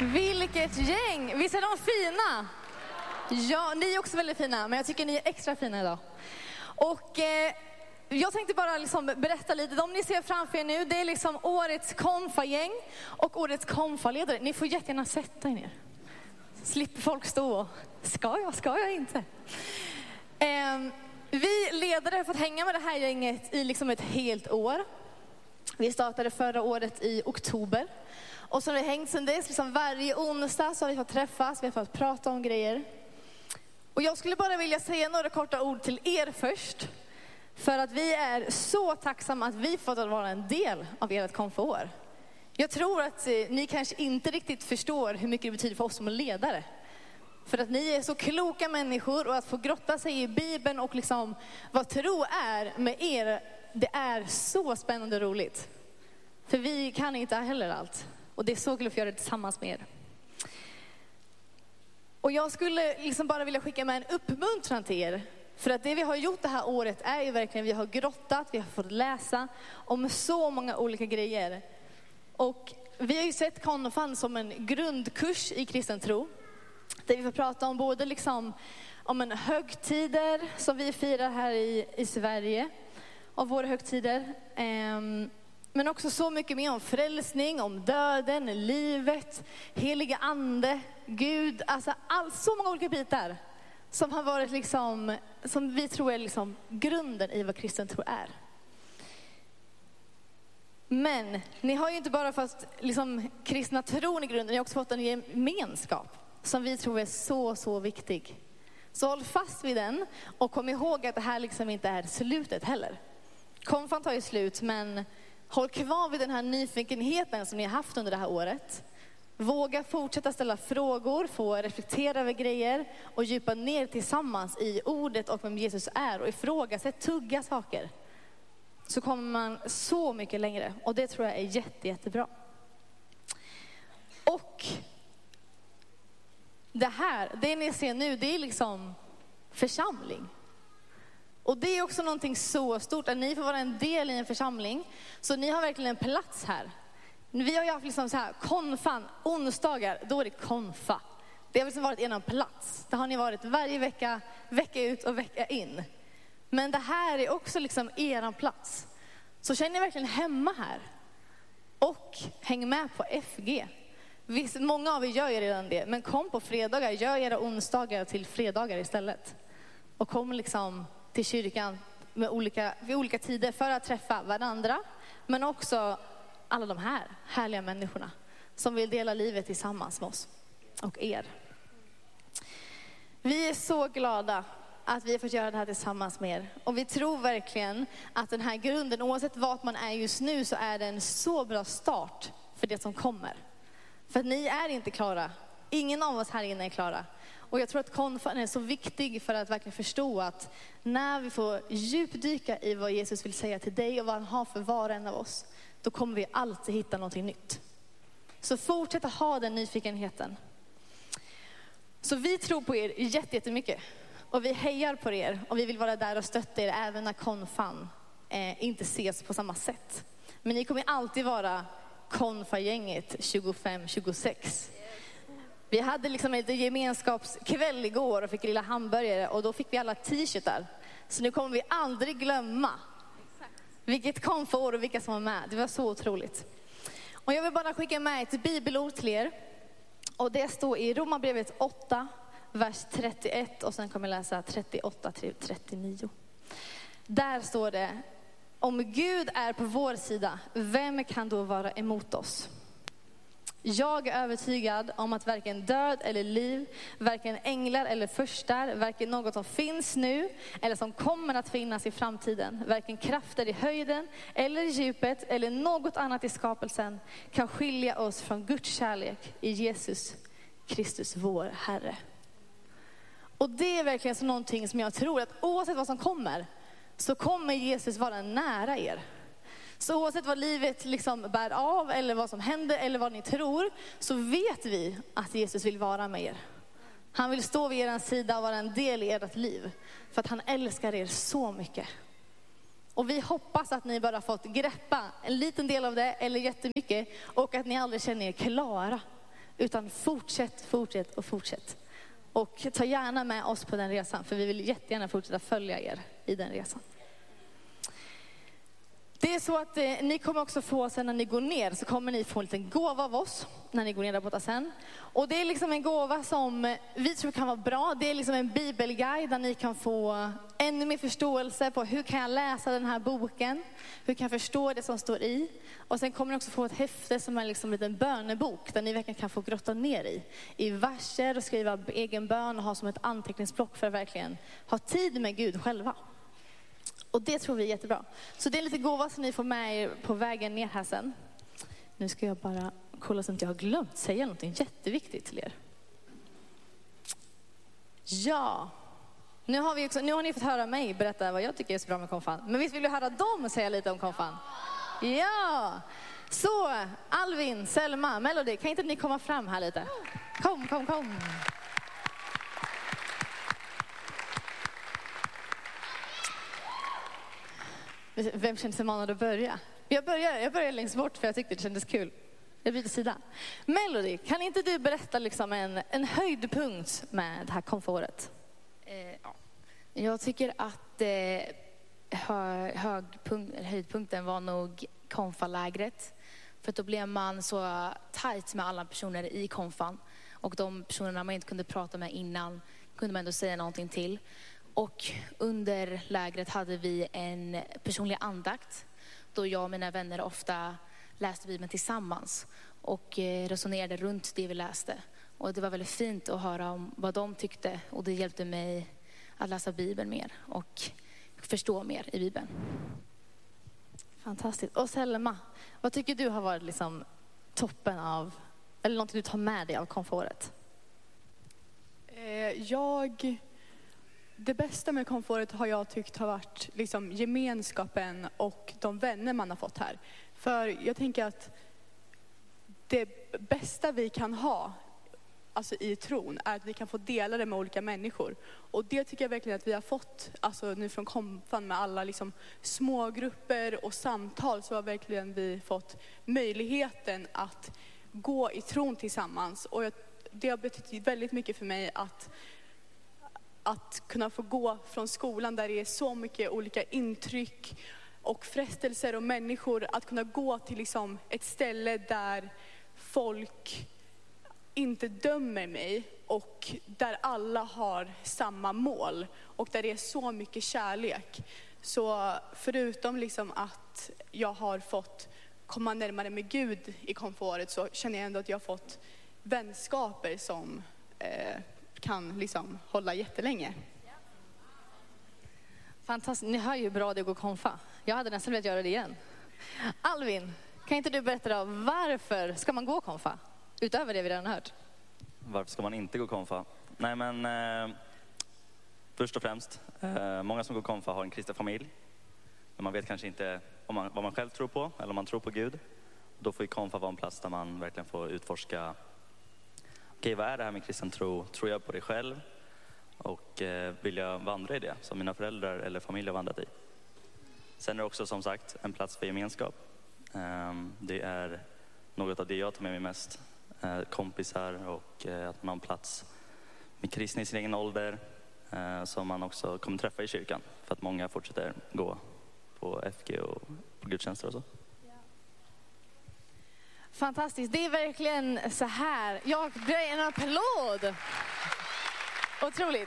Vilket gäng! Visst är de fina? Ja, ni är också väldigt fina, men jag tycker ni är extra fina idag. Och jag tänkte bara liksom berätta lite. De ni ser framför er nu, det är liksom årets konfagäng och årets konfaledare. Ni får jättegärna sätta er ner. Slipper folk stå och, ska jag inte? Vi ledare har fått hänga med det här gänget i liksom ett helt år. Vi startade förra året i oktober. Och så har vi hängt sedan dess, liksom varje onsdag så har vi fått träffas, vi har fått prata om grejer. Och jag skulle bara vilja säga några korta ord till er först. För att vi är så tacksamma att vi fått vara en del av ert konfaår. Jag tror att ni kanske inte riktigt förstår hur mycket det betyder för oss som ledare. För att ni är så kloka människor och att få grotta sig i Bibeln och liksom vad tro är med er, det är så spännande och roligt. För vi kan inte heller allt. Och det är så kul att få göra det tillsammans med er. Och jag skulle liksom bara vilja skicka med en uppmuntran till er. För att det vi har gjort det här året är ju verkligen, vi har grottat, vi har fått läsa om så många olika grejer. Och vi har ju sett konfan som en grundkurs i kristen tro. Där vi får prata om både liksom om en högtider som vi firar här i Sverige. Av våra högtider. Men också så mycket mer om frälsning, om döden, livet, heliga ande, Gud. Alltså så många olika bitar som har varit liksom, som vi tror är liksom grunden i vad kristen tro är. Men ni har ju inte bara fått liksom kristna tron i grunden, ni har också fått en gemenskap som vi tror är så viktig. Så håll fast vid den och kom ihåg att det här liksom inte är slutet heller. Konfan tar ju slut, men håll kvar vid den här nyfikenheten som ni har haft under det här året. Våga fortsätta ställa frågor, få reflektera över grejer och djupa ner tillsammans i ordet och vem Jesus är. Och ifrågasätt, tugga saker. Så kommer man så mycket längre. Och det tror jag är jättebra. Och det ni ser nu, det är liksom församling. Och det är också någonting så stort att ni får vara en del i en församling. Så ni har verkligen en plats här. Vi har ju haft liksom så här konfan, onsdagar, då är det konfa. Det har liksom varit en plats. Det har ni varit varje vecka, vecka ut och vecka in. Men det här är också liksom er plats. Så känner ni verkligen hemma här. Och häng med på FG. Visst, många av er gör ju redan det. Men kom på fredagar, gör era onsdagar till fredagar istället. Och kom liksom till kyrkan vid olika tider för att träffa varandra. Men också alla de här härliga människorna som vill dela livet tillsammans med oss och er. Vi är så glada att vi har fått göra det här tillsammans med er. Och vi tror verkligen att den här grunden, oavsett vart man är just nu, så är det en så bra start för det som kommer. För att ni är inte klara. Ingen av oss här inne är klara. Och jag tror att konfan är så viktig för att verkligen förstå att när vi får djupdyka i vad Jesus vill säga till dig och vad han har för var och en av oss, då kommer vi alltid hitta någonting nytt. Så fortsätt att ha den nyfikenheten. Så vi tror på er jättemycket. Och vi hejar på er. Och vi vill vara där och stötta er även när konfan inte ses på samma sätt. Men ni kommer alltid vara konfagänget 25-26. Vi hade liksom ett gemenskapskväll igår och fick lilla hamburgare. Och då fick vi alla t-shirtar. Så nu kommer vi aldrig glömma vilket konfaår och vilka som var med. Det var så otroligt. Och jag vill bara skicka med ett bibelord till er. Och det står i Romarbrevet 8, vers 31. Och sen kommer jag läsa 38-39. Där står det: om Gud är på vår sida, vem kan då vara emot oss? Jag är övertygad om att varken död eller liv, varken änglar eller furstar, varken något som finns nu eller som kommer att finnas i framtiden, varken krafter i höjden eller i djupet eller något annat i skapelsen kan skilja oss från Guds kärlek i Jesus Kristus vår Herre. Och det är verkligen så någonting som jag tror att oavsett vad som kommer, så kommer Jesus vara nära er. Så oavsett vad livet liksom bär av eller vad som händer eller vad ni tror, så vet vi att Jesus vill vara med er. Han vill stå vid er sida och vara en del i ert liv. För att han älskar er så mycket. Och vi hoppas att ni bara fått greppa en liten del av det eller jättemycket. Och att ni aldrig känner er klara. Utan fortsätt. Och ta gärna med oss på den resan. För vi vill jättegärna fortsätta följa er i den resan. Det är så att ni kommer också få, sen när ni går ner, så kommer ni få en liten gåva av oss när ni går ner där borta sen. Och det är liksom en gåva som vi tror kan vara bra. Det är liksom en bibelguide där ni kan få ännu mer förståelse på hur kan jag läsa den här boken. Hur kan jag förstå det som står i. Och sen kommer ni också få ett häfte som är liksom en liten bönebok där ni verkligen kan få grotta ner i verser och skriva egen bön och ha som ett anteckningsblock för att verkligen ha tid med Gud själva. Och det tror vi är jättebra. Så det är lite gåva som ni får med er på vägen ner här sen. Nu ska jag bara kolla så att jag har glömt säga något jätteviktigt till er. Ja, nu har ni fått höra mig berätta vad jag tycker är så bra med konfan. Men visst vill du höra dem säga lite om konfan? Ja, så Alvin, Selma, Melody, kan inte ni komma fram här lite? Kom. Vem känner sig manad att börja? Jag börjar längst bort för jag tyckte det kändes kul. Jag byter sida. Melody, kan inte du berätta liksom en höjdpunkt med det här konfåret? Ja. Jag tycker att höjdpunkten var nog konfalägret. För då blev man så tajt med alla personer i konfan. Och de personerna man inte kunde prata med innan kunde man ändå säga någonting till. Och under lägret hade vi en personlig andakt då jag och mina vänner ofta läste Bibeln tillsammans och resonerade runt det vi läste. Och det var väldigt fint att höra om vad de tyckte och det hjälpte mig att läsa Bibeln mer och förstå mer i Bibeln. Fantastiskt. Och Selma, vad tycker du har varit liksom toppen av, eller någonting du tar med dig av konfåret? Det bästa med konfåret har jag tyckt har varit liksom gemenskapen och de vänner man har fått här. För jag tänker att det bästa vi kan ha alltså i tron är att vi kan få dela det med olika människor. Och det tycker jag verkligen att vi har fått alltså nu från konfan med alla liksom små grupper och samtal, så har verkligen vi fått möjligheten att gå i tron tillsammans. Och det har betytt väldigt mycket för mig att kunna få gå från skolan där det är så mycket olika intryck och frestelser och människor, att kunna gå till liksom ett ställe där folk inte dömer mig och där alla har samma mål och där det är så mycket kärlek. Så förutom liksom att jag har fått komma närmare med Gud i konfåret, så känner jag ändå att jag har fått vänskaper som kan liksom hålla jättelänge. Fantastiskt, ni hör ju bra det går konfa. Jag hade nästan velat göra det igen. Alvin, kan inte du berätta då, varför ska man gå konfa? Utöver det vi redan hört. Varför ska man inte gå konfa? Nej men, först och främst, många som går konfa har en kristen familj. Men man vet kanske inte vad man själv tror på, eller om man tror på Gud. Då får ju konfa vara en plats där man verkligen får utforska, okej, vad är det här med kristen tro? Tror jag på det själv? Och vill jag vandra i det som mina föräldrar eller familj har vandrat i? Sen är det också som sagt en plats för gemenskap. Det är något av det jag tar med mig mest. Kompisar och att man har en plats med kristna i sin egen ålder som man också kommer träffa i kyrkan. För att många fortsätter gå på FG och på gudstjänster och så. Fantastiskt, det är verkligen så här. Jag blir en applåd. Otroligt.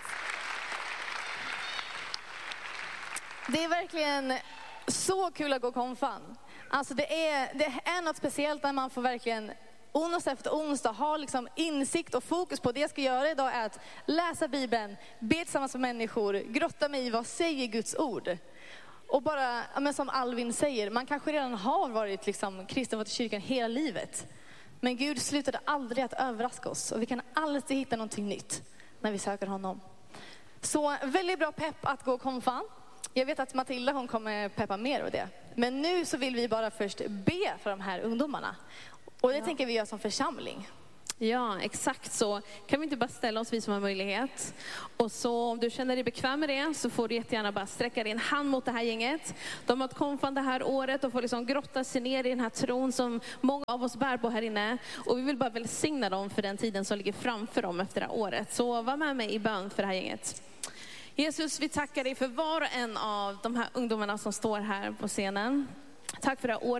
Det är verkligen så kul att gå konfan. Alltså det är något speciellt när man får verkligen onsdag efter onsdag ha liksom insikt och fokus på det jag ska göra idag är att läsa Bibeln, be tillsammans med människor, grotta mig i vad säger Guds ord. Och bara, men som Alvin säger, man kanske redan har varit liksom kristen, varit i kyrkan hela livet. Men Gud slutade aldrig att överraska oss. Och vi kan alltid hitta någonting nytt när vi söker honom. Så väldigt bra pepp att gå konfan. Jag vet att Matilda, hon kommer peppa mer av det. Men nu så vill vi bara först be för de här ungdomarna. Och det tänker vi göra som församling. Ja, exakt så. Kan vi inte bara ställa oss, vi som har möjlighet? Och så om du känner dig bekväm med det så får du jättegärna bara sträcka din hand mot det här gänget. De har ett konfan det här året och får liksom grotta sig ner i den här tron som många av oss bär på här inne. Och vi vill bara välsigna dem för den tiden som ligger framför dem efter det här året. Så var med mig i bön för det här gänget. Jesus, vi tackar dig för var och en av de här ungdomarna som står här på scenen. Tack för det här året.